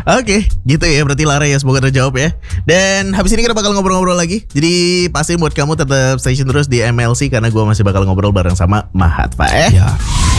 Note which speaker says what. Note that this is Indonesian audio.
Speaker 1: Oke, gitu ya berarti Lara ya, semoga terjawab ya. Dan habis ini kita bakal ngobrol-ngobrol lagi. Jadi pastiin buat kamu tetap stay tune terus di MLC karena gue masih bakal ngobrol bareng sama Mahat Pak
Speaker 2: Ya.